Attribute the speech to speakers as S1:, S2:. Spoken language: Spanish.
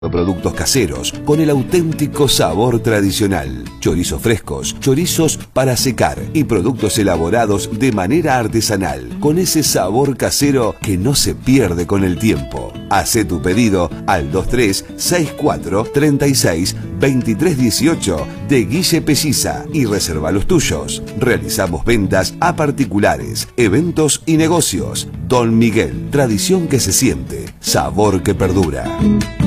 S1: Productos caseros con el auténtico sabor tradicional, chorizos frescos, chorizos para secar y productos elaborados de manera artesanal con ese sabor casero que no se pierde con el tiempo. Hacé tu pedido al 2364362318 de Guille Pelliza y reserva los tuyos. Realizamos ventas a particulares, eventos y negocios. Don Miguel, tradición que se siente, sabor que perdura.